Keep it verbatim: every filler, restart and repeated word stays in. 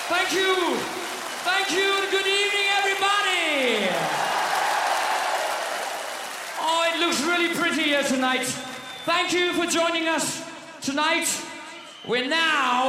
Thank you. Thank you and good evening, everybody. Oh, it looks really pretty here tonight. Thank you for joining us tonight. We're now